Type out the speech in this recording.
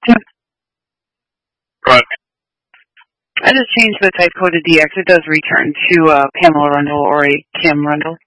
Kim. Right. I just changed the type code to DX. It does return to Pamela Rundle or a Kim Rundle.